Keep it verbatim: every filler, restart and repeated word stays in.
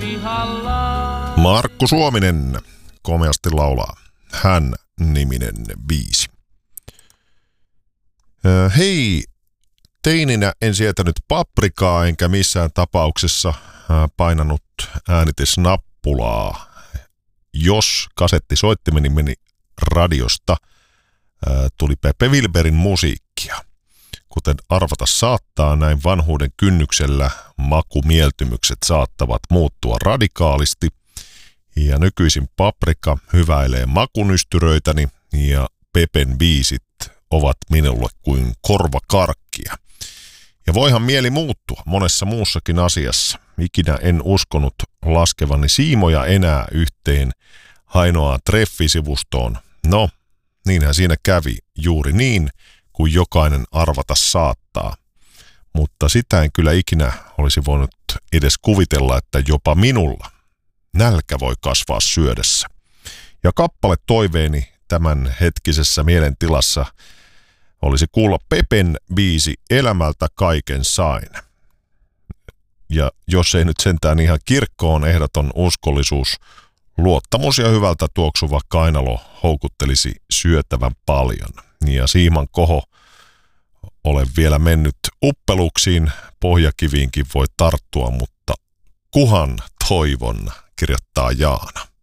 Markku Suominen komeasti laulaa Hän-niminen biisi. Öö, hei, teininä en sietänyt paprikaa enkä missään tapauksessa ää, painanut äänitysnappulaa. Jos kasetti soittimeni meni radiosta, ää, tuli Pepe Wilberin musiikkia. Kuten arvata saattaa, näin vanhuuden kynnyksellä makumieltymykset saattavat muuttua radikaalisti. Ja nykyisin paprika hyväilee makunystyröitäni ja Pepen biisit ovat minulle kuin korvakarkkia. Ja voihan mieli muuttua monessa muussakin asiassa. Ikinä en uskonut laskevani siimoja enää yhteen ainoaan treffisivustoon. No, niinhän siinä kävi juuri niin, kuin jokainen arvata saattaa. Mutta sitä en kyllä ikinä olisi voinut edes kuvitella, että jopa minulla nälkä voi kasvaa syödessä. Ja kappale toiveeni tämän hetkisessä mielentilassa olisi kuulla Pepen biisi Elämältä kaiken sain. Ja jos ei nyt sentään ihan kirkkoon ehdoton uskollisuus, luottamus ja hyvältä tuoksuva kainalo houkuttelisi syötävän paljon. Ja siiman koho ole vielä mennyt uppeluksiin, pohjakiviinkin voi tarttua, mutta kuhan toivon, kirjoittaa Jaana.